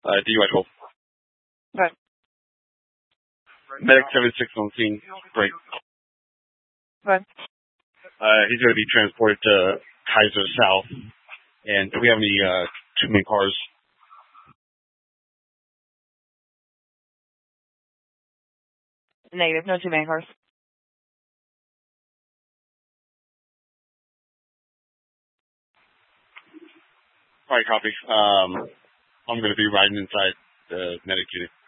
DUI 12. Right. Medic 76 on scene. Great. Right. He's going to be transported to Kaiser South. And do we have any two-man cars? Negative. No two-man cars. All right, copy. I'm going to be riding inside the medic unit.